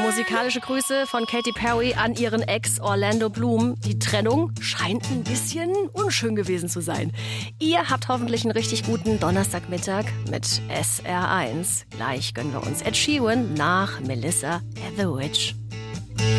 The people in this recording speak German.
Musikalische Grüße von Katy Perry an ihren Ex Orlando Bloom. Die Trennung scheint ein bisschen unschön gewesen zu sein. Ihr habt hoffentlich einen richtig guten Donnerstagmittag mit SR1. Gleich gönnen wir uns Ed Sheeran nach Melissa Etheridge.